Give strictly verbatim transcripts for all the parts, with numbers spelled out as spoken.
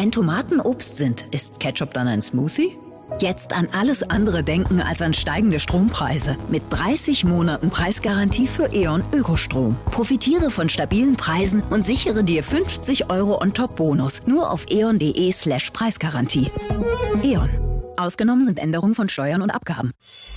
Wenn Tomaten Obst sind, ist Ketchup dann ein Smoothie? Jetzt an alles andere denken als an steigende Strompreise. Mit dreißig Monaten Preisgarantie für E.ON Ökostrom. Profitiere von stabilen Preisen und sichere dir fünfzig Euro on top Bonus. Nur auf eon.de slash Preisgarantie. E.ON. Ausgenommen sind Änderungen von Steuern und Abgaben.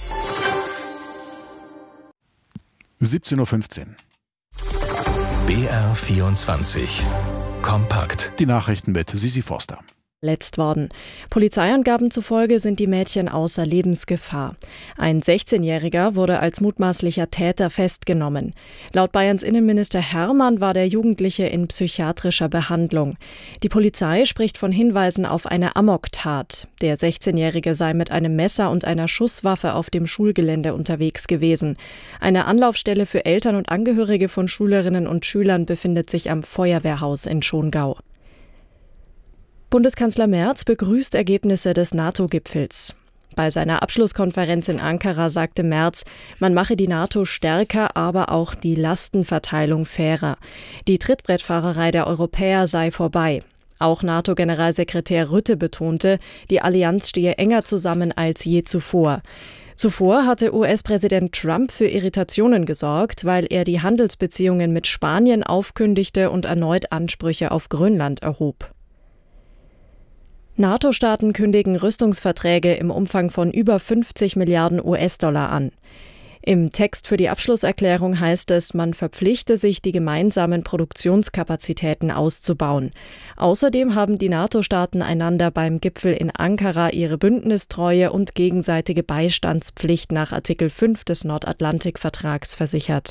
siebzehn Uhr fünfzehn. B R vierundzwanzig. Kompakt. Die Nachrichten mit Sisi Forster. Letzt worden. Polizeiangaben zufolge sind die Mädchen außer Lebensgefahr. Ein sechzehnjähriger wurde als mutmaßlicher Täter festgenommen. Laut Bayerns Innenminister Hermann war der Jugendliche in psychiatrischer Behandlung. Die Polizei spricht von Hinweisen auf eine Amoktat. Der sechzehnjährige sei mit einem Messer und einer Schusswaffe auf dem Schulgelände unterwegs gewesen. Eine Anlaufstelle für Eltern und Angehörige von Schülerinnen und Schülern befindet sich am Feuerwehrhaus in Schongau. Bundeskanzler Merz begrüßt Ergebnisse des NATO-Gipfels. Bei seiner Abschlusskonferenz in Ankara sagte Merz, man mache die NATO stärker, aber auch die Lastenverteilung fairer. Die Trittbrettfahrerei der Europäer sei vorbei. Auch NATO-Generalsekretär Rutte betonte, die Allianz stehe enger zusammen als je zuvor. Zuvor hatte U S-Präsident Trump für Irritationen gesorgt, weil er die Handelsbeziehungen mit Spanien aufkündigte und erneut Ansprüche auf Grönland erhob. NATO-Staaten kündigen Rüstungsverträge im Umfang von über fünfzig Milliarden U S-Dollar an. Im Text für die Abschlusserklärung heißt es, man verpflichte sich, die gemeinsamen Produktionskapazitäten auszubauen. Außerdem haben die NATO-Staaten einander beim Gipfel in Ankara ihre Bündnistreue und gegenseitige Beistandspflicht nach Artikel fünf des Nordatlantikvertrags versichert.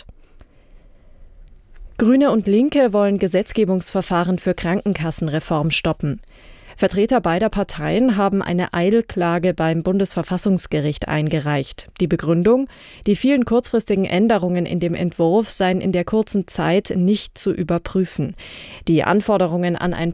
Grüne und Linke wollen Gesetzgebungsverfahren für Krankenkassenreform stoppen. Vertreter beider Parteien haben eine Eilklage beim Bundesverfassungsgericht eingereicht. Die Begründung: Die vielen kurzfristigen Änderungen in dem Entwurf seien in der kurzen Zeit nicht zu überprüfen. Die Anforderungen an ein